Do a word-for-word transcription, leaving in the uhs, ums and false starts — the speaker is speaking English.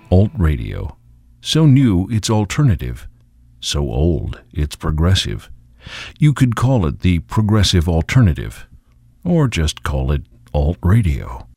Alt radio. So new, it's alternative. So old, it's progressive. You could call it the progressive alternative, or just call it alt radio.